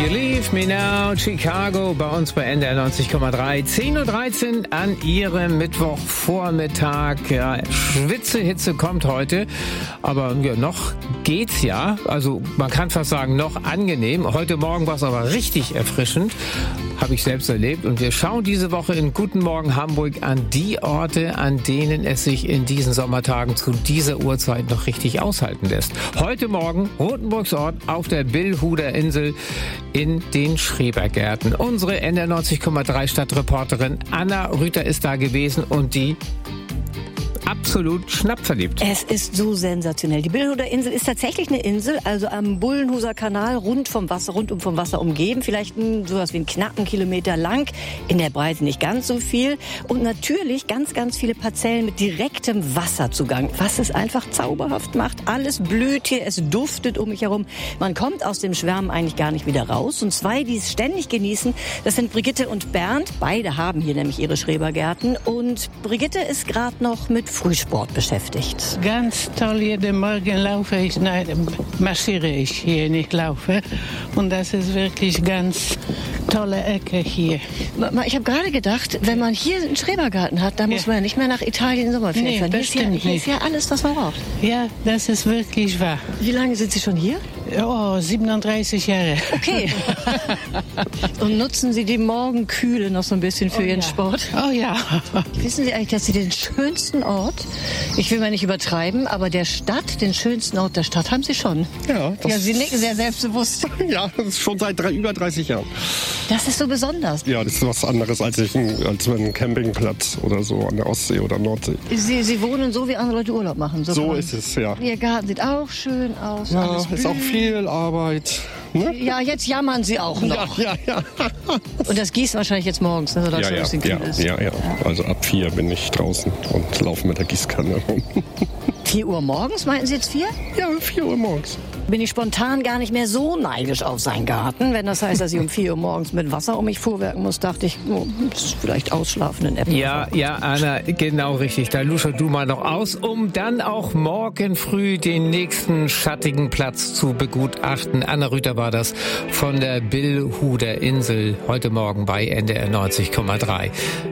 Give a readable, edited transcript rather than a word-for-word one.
You Leave Me Now, Chicago, bei uns bei NDR 90,3. 10.13 Uhr an Ihrem Mittwochvormittag. Ja, Schwitzehitze kommt heute, aber ja, noch geht's ja. Also man kann fast sagen, noch angenehm. Heute Morgen war es aber richtig erfrischend. Habe ich selbst erlebt. Und wir schauen diese Woche in Guten Morgen Hamburg an die Orte, an denen es sich in diesen Sommertagen zu dieser Uhrzeit noch richtig aushalten lässt. Heute Morgen Rotenburgs Ort auf der Billhuder Insel in den Schrebergärten. Unsere NDR 90,3 Stadtreporterin Anna Rüther ist da gewesen und die absolut schnappverliebt. Es ist so sensationell. Die Billhuder Insel ist tatsächlich eine Insel, also am Bullenhuser Kanal, rundum vom Wasser umgeben, vielleicht sowas wie einen knappen Kilometer lang, in der Breite nicht ganz so viel und natürlich ganz, ganz viele Parzellen mit direktem Wasserzugang, was es einfach zauberhaft macht. Alles blüht hier, es duftet um mich herum. Man kommt aus dem Schwärmen eigentlich gar nicht wieder raus und zwei, die es ständig genießen, das sind Brigitte und Bernd. Beide haben hier nämlich ihre Schrebergärten und Brigitte ist gerade noch mit Frühsport beschäftigt. Ganz toll, jeden Morgen marschiere ich hier, nicht laufe. Und das ist wirklich ganz tolle Ecke hier. Ich habe gerade gedacht, wenn man hier einen Schrebergarten hat, dann muss man ja nicht mehr nach Italien in Sommerferien fahren. Hier ist ja alles, was man braucht. Ja, das ist wirklich wahr. Wie lange sind Sie schon hier? Oh, 37 Jahre. Okay. Und nutzen Sie die Morgenkühle noch so ein bisschen für Ihren Sport? Oh ja. Wissen Sie eigentlich, dass Sie den schönsten Ort, ich will mal nicht übertreiben, aber den schönsten Ort der Stadt haben Sie schon? Ja. Sie nicken sehr selbstbewusst. Ja, das ist schon seit über 30 Jahren. Das ist so besonders. Ja, das ist was anderes als ein Campingplatz oder so an der Ostsee oder Nordsee. Sie wohnen so, wie andere Leute Urlaub machen. So ist es, ja. Ihr Garten sieht auch schön aus. Ja, alles ist auch viel Arbeit. Ne? Ja, jetzt jammern Sie auch noch. Ja. Und das gießt wahrscheinlich jetzt morgens, ne, sodass es ein bisschen kühl ist. Ja. Also ab 4 bin ich draußen und laufe mit der Gießkanne rum. 4 Uhr morgens, meinten Sie jetzt 4? Ja, 4 Uhr morgens. Bin ich spontan gar nicht mehr so neidisch auf seinen Garten. Wenn das heißt, dass ich um 4 Uhr morgens mit Wasser um mich vorwerken muss, dachte ich, das ist vielleicht ausschlafenden App. Ja, Anna, genau richtig. Da luschert du mal noch aus, um dann auch morgen früh den nächsten schattigen Platz zu begutachten. Anna Rüther war das von der Billhuder Insel heute Morgen bei NDR 90,3.